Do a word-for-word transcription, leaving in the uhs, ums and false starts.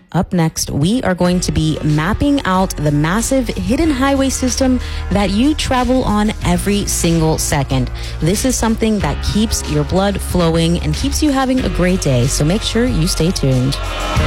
Up next, we are going to be mapping out the massive hidden highway system that you travel on every single second. This is something that keeps your blood flowing and keeps you having a great day, so make sure you stay tuned.